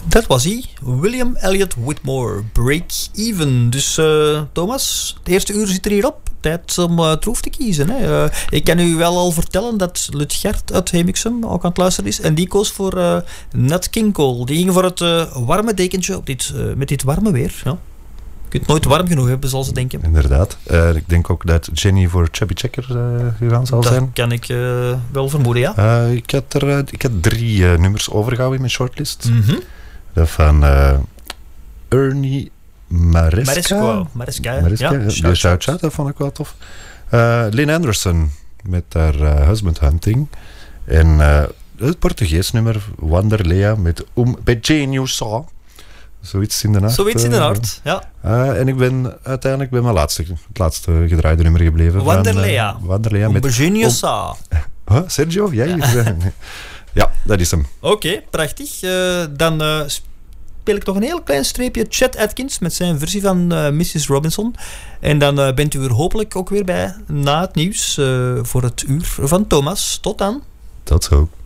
Dat was hij. William Elliot Whitmore. Break Even. Dus Thomas, het eerste uur zit er hier op. Tijd om troef te kiezen. Hè. Ik kan u wel al vertellen dat Lutgert uit Hemixum ook aan het luisteren is. En die koos voor Nat King Cole. Die ging voor het warme dekentje op met dit warme weer. Ja. Je kunt nooit warm genoeg hebben, zal ze denken. Inderdaad. Ik denk ook dat Jenny voor Chubby Checker gegaan zal zijn. Dat kan ik wel vermoeden, ja. Ik had 3 nummers overgehouden in mijn shortlist. Mm-hmm. Dat van Ernie Maresca. Maresca, ja. De Shout, dat vond ik wel tof. Lynn Anderson met haar Husband Hunting. En het Portugees nummer Wanderlea met Beijinho Só. Zoiets in de nacht. Zoiets in de nacht, ja. En ik ben uiteindelijk bij het laatste gedraaide nummer gebleven. Wanderlea. Wanderlea met Beijinho Só. Sergio? Jij? Ja, dat is hem. Oké, prachtig. Dan speel ik nog een heel klein streepje Chet Atkins met zijn versie van Mrs. Robinson. En dan bent u er hopelijk ook weer bij na het nieuws voor het uur van Thomas. Tot dan. Tot zo.